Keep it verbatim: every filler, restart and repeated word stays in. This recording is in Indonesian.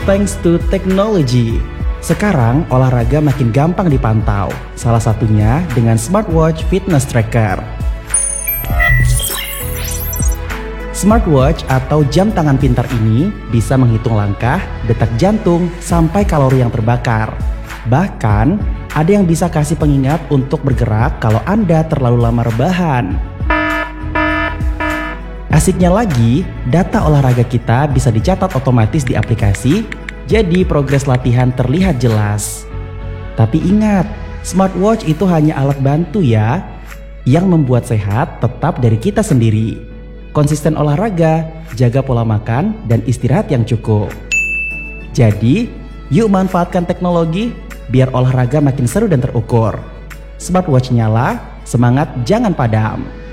thanks to technology. Sekarang olahraga makin gampang dipantau, salah satunya dengan smartwatch fitness tracker. Smartwatch atau jam tangan pintar ini bisa menghitung langkah, detak jantung, sampai kalori yang terbakar. Bahkan, ada yang bisa kasih pengingat untuk bergerak kalau Anda terlalu lama rebahan. Asiknya lagi, data olahraga kita bisa dicatat otomatis di aplikasi, jadi progres latihan terlihat jelas. Tapi ingat, smartwatch itu hanya alat bantu ya. Yang membuat sehat tetap dari kita sendiri. Konsisten olahraga, jaga pola makan, dan istirahat yang cukup. Jadi, yuk manfaatkan teknologi biar olahraga makin seru dan terukur. Smartwatch nyala, semangat jangan padam.